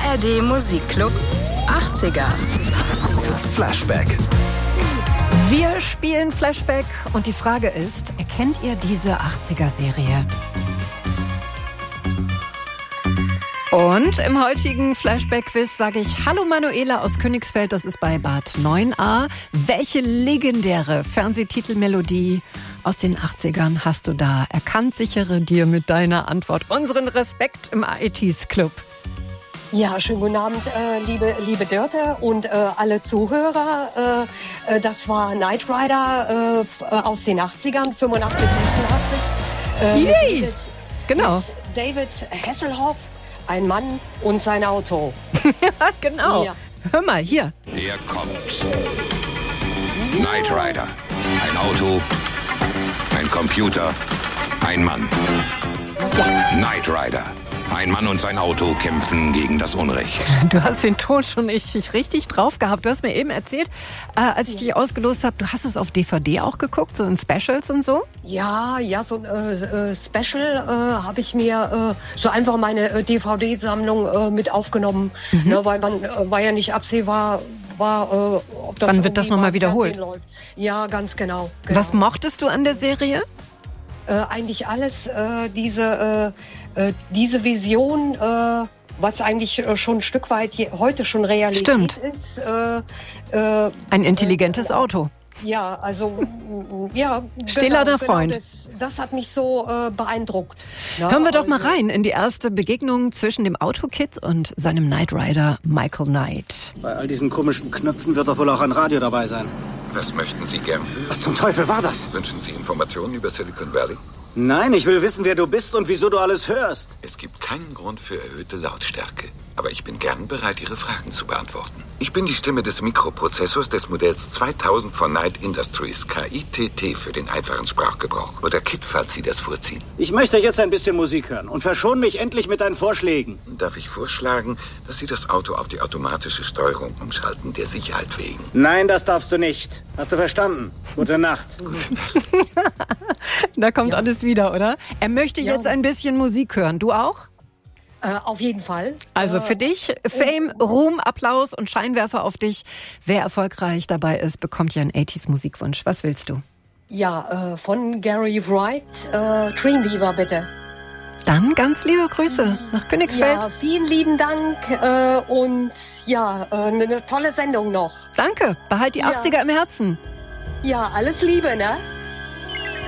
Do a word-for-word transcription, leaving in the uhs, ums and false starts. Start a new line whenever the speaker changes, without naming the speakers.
A R D Musikclub achtziger.
Flashback.
Wir spielen Flashback und die Frage ist, erkennt ihr diese achtziger-Serie? Und im heutigen Flashback-Quiz sage ich Hallo Manuela aus Königsfeld, das ist bei Bad neun a. Welche legendäre Fernsehtitelmelodie aus den achtzigern hast du da erkannt? Sichere dir mit deiner Antwort unseren Respekt im A E Ts Club.
Ja, schönen guten Abend, äh, liebe, liebe Dörte und äh, alle Zuhörer. Äh, äh, das war Knight Rider äh, aus den achtzigern, fünfundachtzig, sechsundachtzig. Äh,
Yay!
mit,
Genau.
Mit David Hasselhoff, ein Mann und sein Auto.
Genau. Ja. Hör mal, hier.
Hier kommt Knight Rider. Ein Auto, ein Computer, ein Mann.
Ja.
Knight Rider. Ein Mann und sein Auto kämpfen gegen das Unrecht.
Du hast den Ton schon richtig, richtig drauf gehabt. Du hast mir eben erzählt, äh, als ich dich ausgelost habe, du hast es auf D V D auch geguckt, so in Specials und so?
Ja, ja, so ein äh, Special äh, habe ich mir äh, so einfach meine äh, D V D-Sammlung äh, mit aufgenommen, mhm. ne, weil man äh, war ja nicht absehbar, war, äh, ob das
Wann wird das nochmal wiederholt?
Läuft. Ja, ganz genau, genau.
Was mochtest du an der Serie?
Äh, eigentlich alles, äh, diese, äh, äh, diese Vision, äh, was eigentlich äh, schon ein Stück weit je, heute schon Realität
Stimmt.
ist. Äh, äh,
ein intelligentes äh, Auto.
Ja, also, ja.
Stählerner
genau,
Freund.
Genau, das, das hat mich so äh, beeindruckt. Ja,
Hören wir doch
also,
mal rein in die erste Begegnung zwischen dem Autokid und seinem Knight Rider Michael Knight.
Bei all diesen komischen Knöpfen wird doch wohl auch ein Radio dabei sein.
Was möchten Sie gern hören?
Was zum Teufel war das?
Wünschen Sie Informationen über Silicon Valley?
Nein, ich will wissen, wer du bist und wieso du alles hörst.
Es gibt keinen Grund für erhöhte Lautstärke. Aber ich bin gern bereit, Ihre Fragen zu beantworten. Ich bin die Stimme des Mikroprozessors des Modells zweitausend von Knight Industries, K I T T für den einfachen Sprachgebrauch. Oder Kit, falls Sie das vorziehen.
Ich möchte jetzt ein bisschen Musik hören und verschone mich endlich mit deinen Vorschlägen.
Darf ich vorschlagen, dass Sie das Auto auf die automatische Steuerung umschalten, der Sicherheit wegen?
Nein, das darfst du nicht. Hast du verstanden? Gute Nacht.
Da kommt
ja.
alles wieder, oder? Er möchte
ja.
jetzt ein bisschen Musik hören. Du auch?
Äh, auf jeden Fall.
Also für dich Fame, Ruhm, Applaus und Scheinwerfer auf dich. Wer erfolgreich dabei ist, bekommt ja einen achtziger Musikwunsch. Was willst du?
Ja, äh, von Gary Wright, äh, Dreamweaver bitte.
Dann ganz liebe Grüße nach Königsfeld.
Ja, vielen lieben Dank äh, und ja, äh, eine tolle Sendung noch.
Danke, behalt die
ja.
achtziger im Herzen.
Ja, alles Liebe, ne?